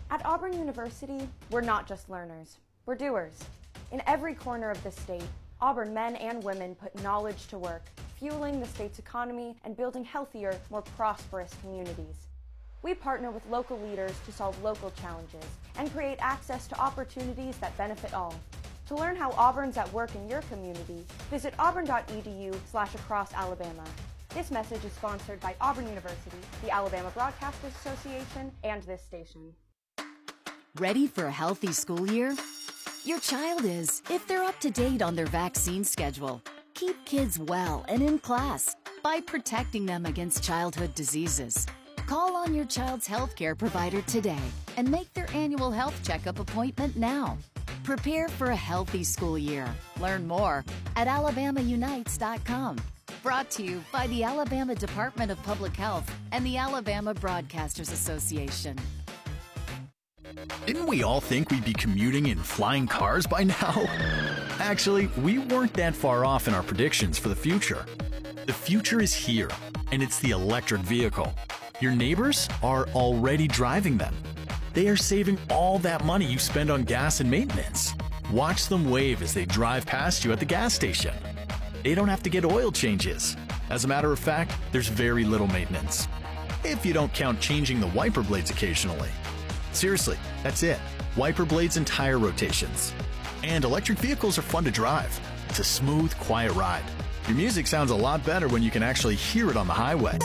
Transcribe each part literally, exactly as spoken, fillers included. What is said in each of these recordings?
At Auburn University, we're not just learners, we're doers. In every corner of the state, Auburn men and women put knowledge to work, fueling the state's economy and building healthier, more prosperous communities. We partner with local leaders to solve local challenges and create access to opportunities that benefit all. To learn how Auburn's at work in your community, visit auburn.edu slash across Alabama. This message is sponsored by Auburn University, the Alabama Broadcasters Association, and this station. Ready for a healthy school year? Your child is, if they're up to date on their vaccine schedule. Keep kids well and in class by protecting them against childhood diseases. Call on your child's healthcare provider today and make their annual health checkup appointment now. Prepare for a healthy school year. Learn more at alabama unites dot com. Brought to you by the Alabama Department of Public Health and the Alabama Broadcasters Association. Didn't we all think we'd be commuting in flying cars by now? Actually, we weren't that far off in our predictions for the future. The future is here, and it's the electric vehicle. Your neighbors are already driving them. They are saving all that money you spend on gas and maintenance. Watch them wave as they drive past you at the gas station. They don't have to get oil changes. As a matter of fact, there's very little maintenance, if you don't count changing the wiper blades occasionally. Seriously, that's it. Wiper blades and tire rotations. And electric vehicles are fun to drive. It's a smooth, quiet ride. Your music sounds a lot better when you can actually hear it on the highway.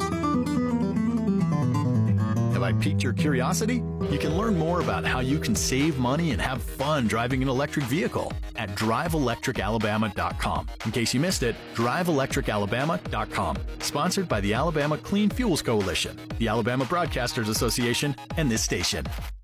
Have I piqued your curiosity? You can learn more about how you can save money and have fun driving an electric vehicle at drive electric alabama dot com. In case you missed it, drive electric alabama dot com. Sponsored by the Alabama Clean Fuels Coalition, the Alabama Broadcasters Association, and this station.